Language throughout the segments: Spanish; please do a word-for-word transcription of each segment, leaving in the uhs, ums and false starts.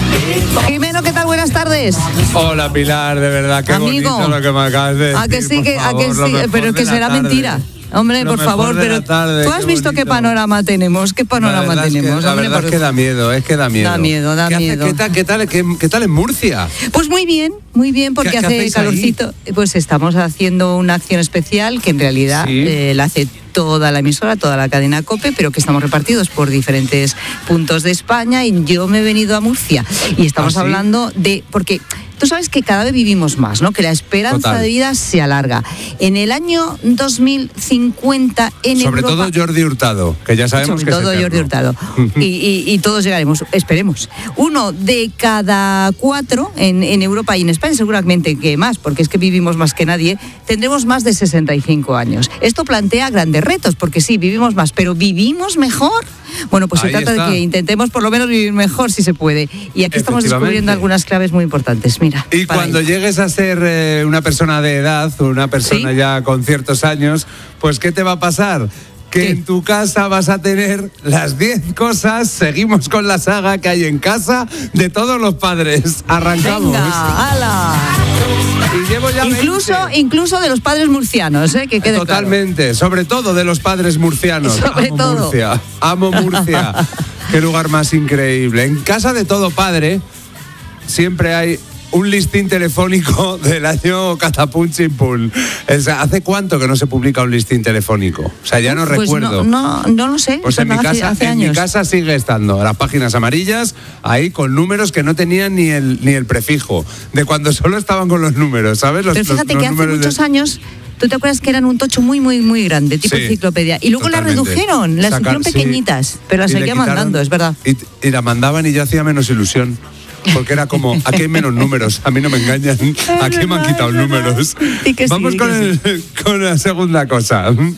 Jimeno, ¿qué tal? Buenas tardes. Hola, Pilar, de verdad, qué Amigo, bonito lo que me acabas de decir. ¿A que sí? Que, favor, ¿A que sí? Pero que será tarde. mentira. Hombre, Lo por favor, pero tarde, tú has qué visto bonito. qué panorama tenemos, qué panorama la tenemos. Es que, la hombre, verdad por... es que da miedo, es que da miedo. Da miedo, da ¿Qué hace- miedo. ¿Qué tal, qué, tal, qué, qué tal en Murcia? Pues muy bien, muy bien, porque ¿Qué- qué hace hacéis calorcito. Pues estamos haciendo una acción especial que en realidad Sí. eh, la hace toda la emisora, toda la cadena COPE, pero que estamos repartidos por diferentes puntos de España y yo me he venido a Murcia y estamos ¿Ah, sí? hablando de... porque tú sabes que cada vez vivimos más, ¿no? Que la esperanza Total. de vida se alarga. En el año dos mil cincuenta en Sobre Europa... todo Jordi Hurtado, que ya sabemos Sobre que todo es Jordi eterno. Hurtado. y, y- y todos llegaremos, esperemos. Uno de cada cuatro en, en Europa y en España, seguramente que más, porque es que vivimos más que nadie, tendremos más de sesenta y cinco años. Esto plantea grandes retos, porque sí, vivimos más, pero ¿vivimos mejor? Bueno, pues se Ahí trata está. de que intentemos por lo menos vivir mejor si se puede. Y aquí estamos descubriendo Efectivamente. algunas claves muy importantes. Mira. Y para cuando ello. llegues a ser eh, una persona de edad, una persona ¿Sí? ya con ciertos años, pues ¿qué te va a pasar? Que ¿Qué? en tu casa vas a tener las diez cosas, seguimos con la saga que hay en casa de todos los padres. Arrancamos. Venga, ala. Y llevo ya Incluso, veinte. incluso de los padres murcianos, ¿eh? Que quede claro. Totalmente, sobre todo de los padres murcianos. Sobre Amo todo. Murcia, amo Murcia. Qué lugar más increíble. En casa de todo padre siempre hay un listín telefónico del año Catapum Chimpún. O sea, ¿hace cuánto que no se publica un listín telefónico? O sea, ya no Pues recuerdo. No, no, no lo sé. Pues en, mi hace, casa, hace en años. mi casa sigue estando las páginas amarillas ahí con números que no tenían ni el ni el prefijo, de cuando solo estaban con los números, ¿sabes? Los, Pero los- fíjate los que hace números de- muchos años, ¿tú te acuerdas que eran un tocho muy, muy, muy grande, tipo Sí, enciclopedia? Y luego las totalmente. redujeron, las Sacar- hicieron sí. pequeñitas, pero las Y le seguían quitaron- mandando, es verdad. Y, y la mandaban y yo hacía menos ilusión. Porque era como, aquí hay menos números, a mí no me engañan, aquí me han verdad, quitado es verdad. números. Di que sí, Vamos di con, que el- con la segunda cosa. Aun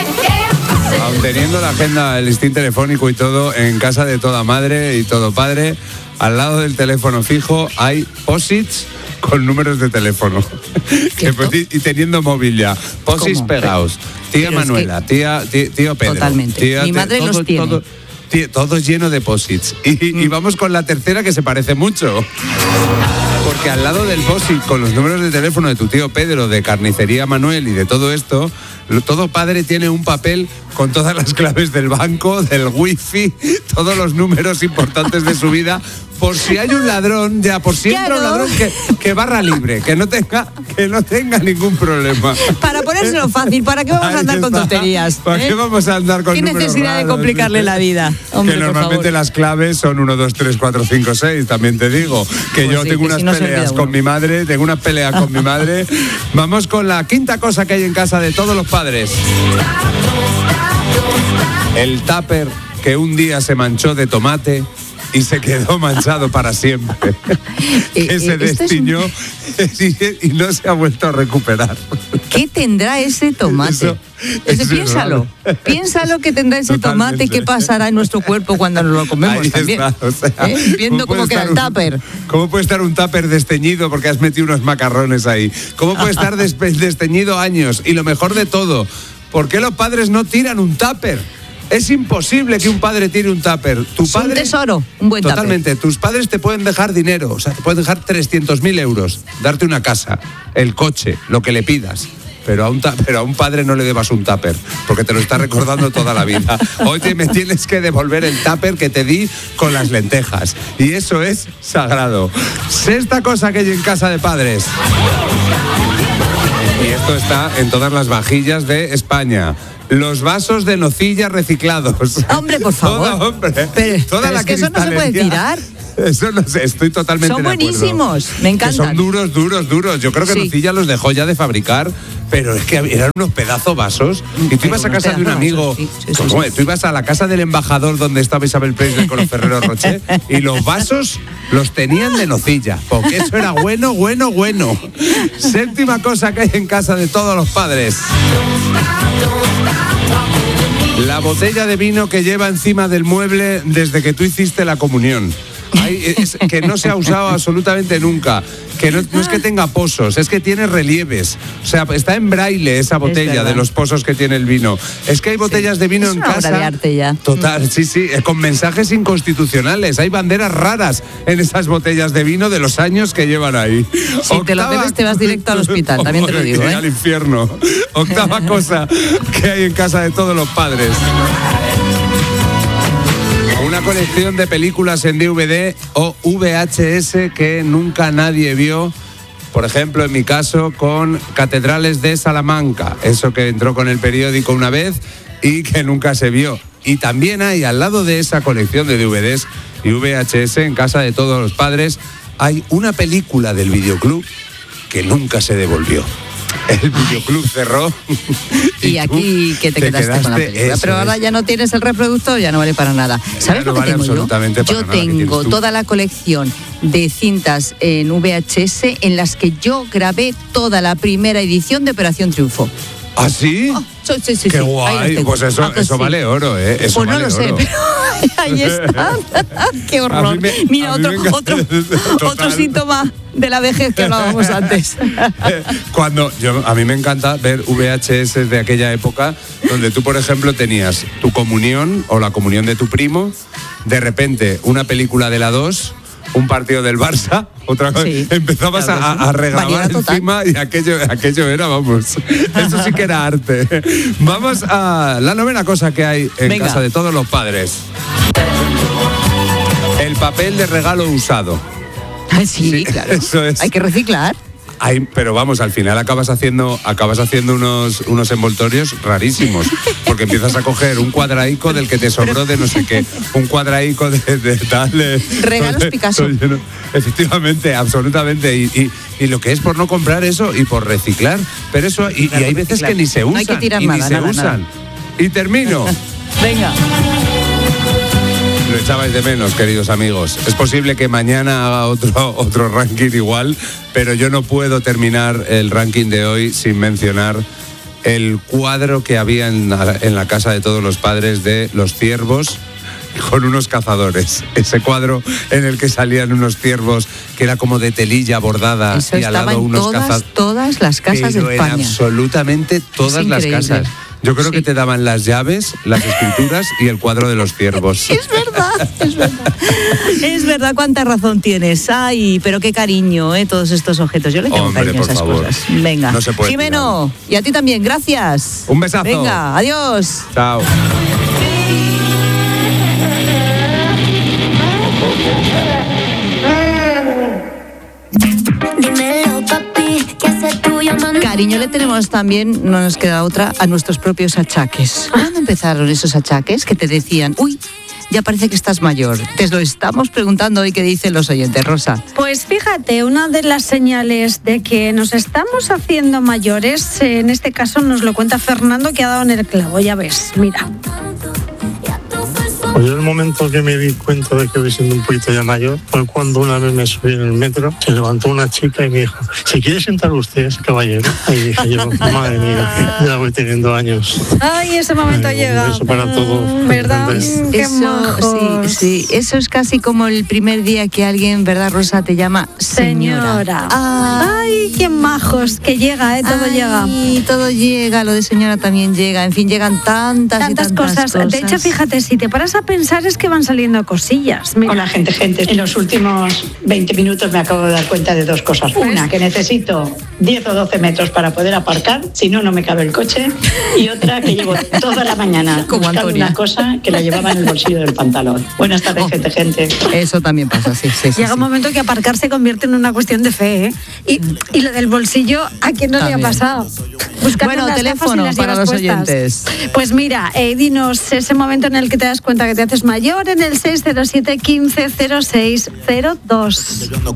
teniendo la agenda, el listín telefónico y todo, en casa de toda madre y todo padre, al lado del teléfono fijo hay posits con números de teléfono. Que, ¿Cierto? y, y teniendo móvil ya. Posits ¿Cómo? pegados. Tía Pero es Manuela, tía, tí- tío Pedro. Totalmente. tía- Mi te- madre los tiene. Todo, tí- todo lleno de posits. Y, y vamos con la tercera que se parece mucho. Porque al lado del posit con los números de teléfono de tu tío Pedro, de Carnicería Manuel y de todo esto, lo- todo padre tiene un papel con todas las claves del banco, del wifi, todos los números importantes de su vida, por si hay un ladrón, ya por si entra Claro. un ladrón que, que barra libre, que no tenga, que no tenga ningún problema. Para ponérselo fácil, ¿para qué vamos Ahí a andar con está. tonterías? ¿Para eh? qué vamos a andar con ¿Qué números necesidad de raros? complicarle la vida? Hombre, que por normalmente favor. las claves son uno, dos, tres, cuatro, cinco, seis, también te digo. Que Pues yo sí, tengo que unas si no se olvida peleas uno. con mi madre, tengo unas peleas con mi madre. Vamos con la quinta cosa que hay en casa de todos los padres. El tupper que un día se manchó de tomate y se quedó manchado para siempre. Eh, que se eh, esto es un- destiñó y, y no se ha vuelto a recuperar. ¿Qué tendrá ese tomate? Eso- Ese, eso es piénsalo, raro. piénsalo que tendrá ese tomate, Totalmente. qué pasará en nuestro cuerpo cuando nos lo comemos Ahí también. está, o sea, ¿Eh? Viendo puede cómo queda el estar un- tupper. ¿Cómo puede estar un tupper desteñido porque has metido unos macarrones ahí? ¿Cómo puede estar despe- desteñido años? Y lo mejor de todo, ¿por qué los padres no tiran un tupper? Es imposible que un padre tire un tupper. Tu Es padre, un tesoro, un buen tupper. Totalmente. Tus padres te pueden dejar dinero, o sea, te pueden dejar trescientos mil euros, darte una casa, el coche, lo que le pidas. Pero a, un ta- pero a un padre no le debas un tupper, porque te lo está recordando toda la vida. Hoy te me tienes que devolver el tupper que te di con las lentejas. Y eso es sagrado. Sexta cosa que hay en casa de padres. Y esto está en todas las vajillas de España. Los vasos de nocilla reciclados. Hombre, por favor. Todo, hombre. Pero- Toda pero la es que eso no se puede cristalería. tirar. Eso no sé, estoy totalmente Son de acuerdo. buenísimos, me Que encantan. son duros, duros, duros. Yo creo que Sí. Nocilla los dejó ya de fabricar, pero es que eran unos pedazos vasos. Y tú Pero ibas a unos casa de un pedazos amigo, vasos, sí, sí, sí, ¿cómo sí. es? Tú ibas a la casa del embajador donde estaba Isabel Presley con los Ferrero Rocher y los vasos los tenían de nocilla, porque eso era bueno, bueno, bueno. Séptima cosa que hay en casa de todos los padres. La botella de vino que lleva encima del mueble desde que tú hiciste la comunión. Hay, es, que no se ha usado absolutamente nunca. Que no, no es que tenga pozos, es que tiene relieves. O sea, está en braille esa botella de los pozos que tiene el vino. Es que hay botellas sí. de vino es en una casa. Obra de arte ya. Total, sí, sí, con mensajes inconstitucionales. Hay banderas raras en esas botellas de vino de los años que llevan ahí. Si Octava... te lo bebes, te vas directo al hospital, también te lo digo. ¿eh? Al infierno. Octava cosa que hay en casa de todos los padres. Una colección de películas en D V D o V H S que nunca nadie vio. Por ejemplo, en mi caso, con Catedrales de Salamanca. Eso que entró con el periódico una vez y que nunca se vio. Y también hay, al lado de esa colección de D V Ds y V H S, en casa de todos los padres, hay una película del videoclub que nunca se devolvió. El videoclub cerró. Y, y aquí que te, te quedaste, quedaste con la película. Pero ahora es. ya no tienes el reproductor, ya no vale para nada. ¿Sabes no lo que vale tengo yo? Yo tengo toda la colección de cintas en V H S en las que yo grabé toda la primera edición de Operación Triunfo. ¿Ah, sí? Oh, sí, sí, sí. Qué sí. guay. Pues eso, ah, eso sí. vale oro, ¿eh? Eso pues no vale lo oro. sé, pero ahí está. Qué horror. Me, Mira, otro, otro, otro síntoma de la vejez que hablábamos antes. Cuando yo, a mí me encanta ver V H S de aquella época donde tú, por ejemplo, tenías tu comunión o la comunión de tu primo, de repente una película de la dos, un partido del Barça, otra cosa, sí, empezabas claro, a, a regrabar encima y aquello, aquello era, vamos, eso sí que era arte. Vamos a la novena cosa que hay en Venga. casa de todos los padres. El papel de regalo usado. Sí, sí, claro. Eso es. Hay que reciclar. Hay, pero vamos, al final acabas haciendo acabas haciendo unos, unos envoltorios rarísimos, porque empiezas a coger un cuadraico del que te sobró de no sé qué, un cuadraico de, de tal... De, Regalos de, Picasso. De, efectivamente, absolutamente, y, y, y lo que es por no comprar eso y por reciclar, pero eso, y, y hay veces que ni se usan, no hay que tirar y nada, ni se nada, usan. Nada. Y termino. Venga. Lo echabais de menos, queridos amigos. Es posible que mañana haga otro, otro ranking igual, pero yo no puedo terminar el ranking de hoy sin mencionar el cuadro que había en la, en la casa de todos los padres de Los Ciervos con unos cazadores. Ese cuadro en el que salían unos ciervos que era como de telilla bordada. Eso y al lado unos cazadores. Todas las casas pero de España. En absolutamente todas las casas. Yo creo sí. que te daban las llaves, las escrituras y el cuadro de los ciervos. Es verdad, es verdad. Es verdad, cuánta razón tienes. Ay, pero qué cariño, ¿eh? Todos estos objetos. Yo le tengo Hombre, cariño a esas favor. cosas. Venga. No se puede Jimeno, tirar. Y a ti también, gracias. Un besazo. Venga, adiós. Chao. Cariño le tenemos también, no nos queda otra, a nuestros propios achaques. ¿Cuándo empezaron esos achaques que te decían, uy, ya parece que estás mayor? Te lo estamos preguntando hoy, ¿qué dicen los oyentes, Rosa? Pues fíjate, una de las señales de que nos estamos haciendo mayores, en este caso nos lo cuenta Fernando, que ha dado en el clavo, ya ves, mira. Pues yo el momento que me di cuenta de que voy siendo un poquito ya mayor fue cuando una vez me subí en el metro, se levantó una chica y me dijo, ¿se quiere sentar usted, caballero? Y dije yo, madre mía, ya voy teniendo años. Ay, ese momento Ay, llega. Eso para todo. ¿Verdad? Qué eso, sí, sí, eso es casi como el primer día que alguien, ¿verdad, Rosa, te llama señora? Señora. Ay, qué majos, que llega, ¿eh? Todo Ay, llega. Y todo llega, lo de señora también llega. En fin, llegan tantas, tantas, y tantas cosas. cosas. De hecho, fíjate, si te paras a pensar es que van saliendo cosillas. Mira. Hola, gente, gente. En los últimos veinte minutos me acabo de dar cuenta de dos cosas. Una, que necesito diez o doce metros para poder aparcar, si no, no me cabe el coche. Y otra, que llevo toda la mañana como buscando Antonia. una cosa que la llevaba en el bolsillo del pantalón. Buenas tardes, oh, gente, gente. Eso también pasa, sí, sí. Llega sí, un momento que aparcar se convierte en una cuestión de fe, ¿eh? Y, y lo del bolsillo, ¿a quién no también le ha pasado? Buscando bueno, las teléfono las para los puestas. oyentes. Pues mira, eh, dinos ese momento en el que te das cuenta que te haces mayor en el seis cero siete, quince, cero seis cero dos.